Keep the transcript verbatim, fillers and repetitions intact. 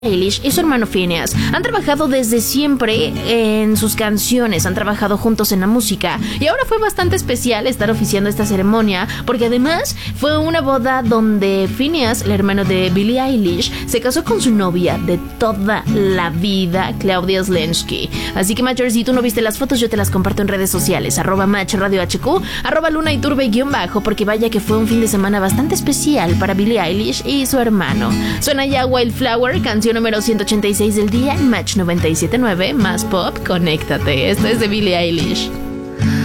Eilish y su hermano Phineas han trabajado desde siempre en sus canciones, han trabajado juntos en la música y ahora fue bastante especial estar oficiando esta ceremonia porque además fue una boda donde Phineas, el hermano de Billie Eilish, se casó con su novia de toda la vida, Claudia Zlensky. Así que Matcher, si tú no viste las fotos, yo te las comparto en redes sociales, arroba Match Radio H Q, arroba Luna Iturbe guión bajo, porque vaya que fue un fin de semana bastante especial para Billie Eilish y su hermano. Suena ya Wildflower, canción número ciento ochenta y seis del día en Match noventa y siete punto nueve, más pop, conéctate. Esto es de Billie Eilish.